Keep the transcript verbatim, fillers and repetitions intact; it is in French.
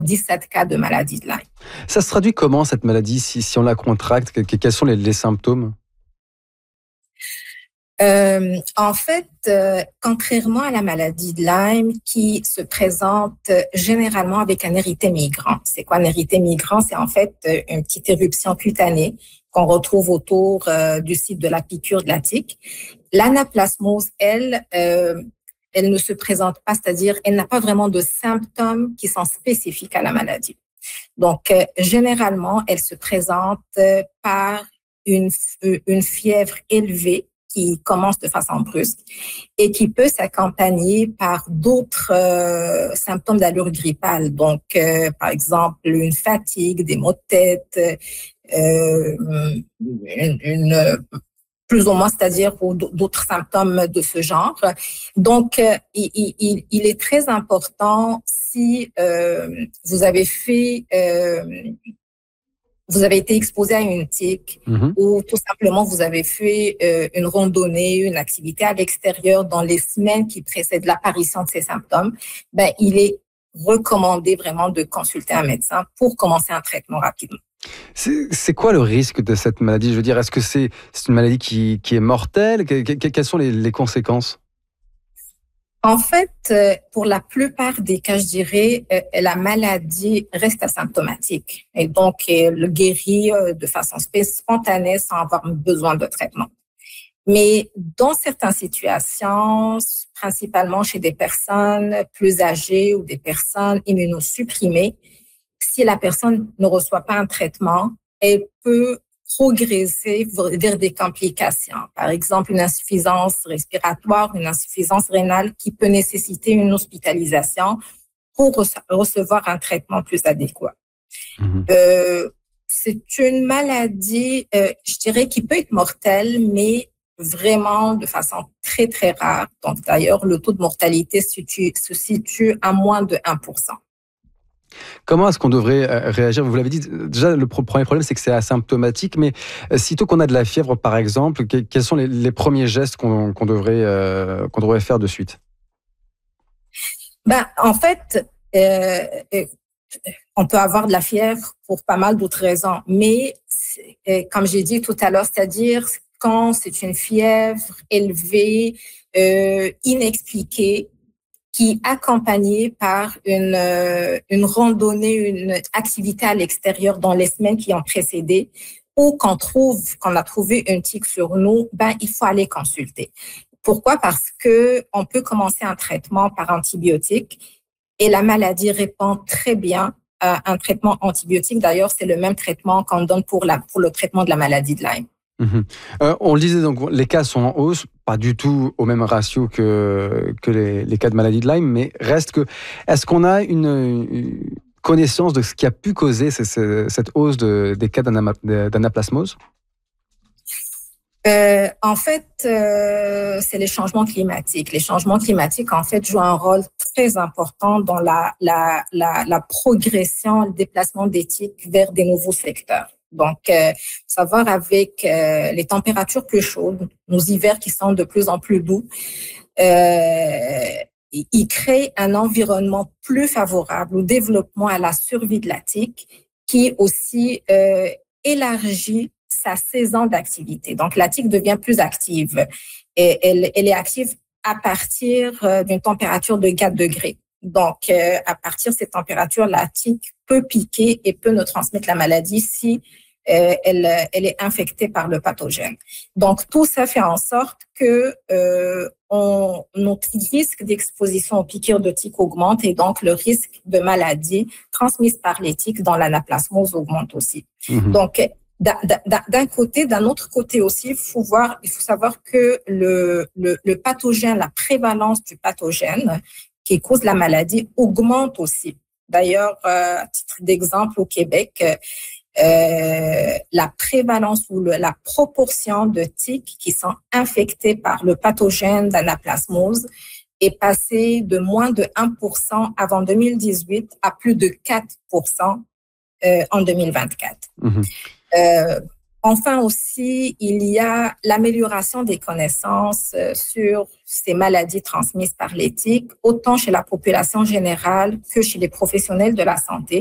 dix-sept cas de maladie de Lyme. Ça se traduit comment, cette maladie, si, si on la contracte? Quels sont les, les symptômes? Euh, en fait, euh, contrairement à la maladie de Lyme qui se présente généralement avec un érythème migrant. C'est quoi un érythème migrant? C'est en fait une petite éruption cutanée qu'on retrouve autour euh, du site de la piqûre de la tique. L'anaplasmose, elle, euh, elle ne se présente pas, c'est-à-dire elle n'a pas vraiment de symptômes qui sont spécifiques à la maladie. Donc, euh, généralement, elle se présente euh, par une, une fièvre élevée qui commence de façon brusque et qui peut s'accompagner par d'autres euh, symptômes d'allure grippale. Donc, euh, par exemple, une fatigue, des maux de tête, euh, une, une plus ou moins, c'est-à-dire ou d'autres symptômes de ce genre. Donc, euh, il, il, il est très important si euh, vous avez fait euh, vous avez été exposé à une tique mm-hmm. ou tout simplement vous avez fait euh, une randonnée, une activité à l'extérieur dans les semaines qui précèdent l'apparition de ces symptômes, ben, il est recommandé vraiment de consulter un médecin pour commencer un traitement rapidement. C'est, c'est quoi le risque de cette maladie? Je veux dire, est-ce que c'est, c'est une maladie qui, qui est mortelle? que, que, Quelles sont les, les conséquences? En fait, pour la plupart des cas, je dirais, la maladie reste asymptomatique et donc elle guérit de façon spontanée sans avoir besoin de traitement. Mais dans certaines situations, principalement chez des personnes plus âgées ou des personnes immunosupprimées, si la personne ne reçoit pas un traitement, elle peut progresser vers des complications. Par exemple, une insuffisance respiratoire, une insuffisance rénale qui peut nécessiter une hospitalisation pour recevoir un traitement plus adéquat. Mmh. Euh, c'est une maladie, euh, je dirais, qui peut être mortelle, mais vraiment de façon très, très rare. Donc, d'ailleurs, le taux de mortalité se situe, se situe à moins de un pour cent. Comment est-ce qu'on devrait réagir? Vous l'avez dit, déjà, le premier problème, c'est que c'est asymptomatique, mais sitôt qu'on a de la fièvre, par exemple, quels sont les, les premiers gestes qu'on, qu'on, devrait, euh, qu'on devrait faire de suite? Ben, en fait, euh, on peut avoir de la fièvre pour pas mal d'autres raisons, mais comme j'ai dit tout à l'heure, c'est-à-dire quand c'est une fièvre élevée, euh, inexpliquée, qui est accompagnée par une, euh, une randonnée, une activité à l'extérieur dans les semaines qui ont précédé, ou qu'on trouve, qu'on a trouvé une tique sur nous, ben, il faut aller consulter. Pourquoi? Parce que on peut commencer un traitement par antibiotique et la maladie répond très bien à un traitement antibiotique. D'ailleurs, c'est le même traitement qu'on donne pour, la, pour le traitement de la maladie de Lyme. Mmh. Euh, on le disait, donc les cas sont en hausse, pas du tout au même ratio que, que les, les cas de maladie de Lyme, mais reste que, est-ce qu'on a une, une connaissance de ce qui a pu causer cette, cette hausse de, des cas d'anaplasmose? Euh, en fait, euh, c'est les changements climatiques. Les changements climatiques, en fait, jouent un rôle très important dans la, la, la, la progression, le déplacement des tiques vers des nouveaux secteurs. Donc, euh, savoir avec euh, les températures plus chaudes, nos hivers qui sont de plus en plus doux, euh, ils créent un environnement plus favorable au développement, à la survie de la tique, qui aussi euh, élargit sa saison d'activité. Donc, la tique devient plus active et elle, elle est active à partir d'une température de quatre degrés. Donc, euh, à partir de cette température, la tique peut piquer et peut nous transmettre la maladie si euh, elle, elle est infectée par le pathogène. Donc, tout ça fait en sorte que euh, on, notre risque d'exposition aux piqûres de tiques augmente et donc le risque de maladie transmise par les tiques dans l'anaplasmose augmente aussi. Mmh. Donc, d'un côté, d'un autre côté aussi, il faut voir, il faut savoir que le, le, le pathogène, la prévalence du pathogène qui cause la maladie augmente aussi. D'ailleurs, euh, à titre d'exemple, au Québec, euh, la prévalence ou le, la proportion de tiques qui sont infectées par le pathogène d'anaplasmose est passée de moins de un pour cent avant deux mille dix-huit à plus de quatre pour cent euh, en deux mille vingt-quatre. Mmh. Euh, Enfin aussi, il y a l'amélioration des connaissances sur ces maladies transmises par les tiques, autant chez la population générale que chez les professionnels de la santé.